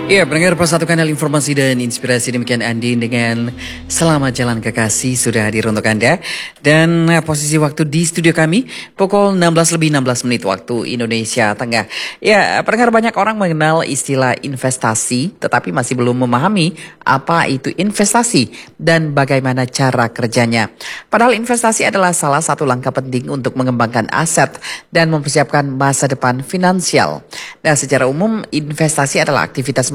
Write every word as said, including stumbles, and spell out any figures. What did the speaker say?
Ya, pendengar pas satu kanal informasi dan inspirasi, demikian Andin dengan Selamat Jalan Kekasih sudah hadir untuk Anda. Dan eh, posisi waktu di studio kami pukul enam belas lebih enam belas menit waktu Indonesia Tengah. Ya, pendengar, banyak orang mengenal istilah investasi tetapi masih belum memahami apa itu investasi dan bagaimana cara kerjanya. Padahal investasi adalah salah satu langkah penting untuk mengembangkan aset dan mempersiapkan masa depan finansial. Nah, secara umum investasi adalah aktivitas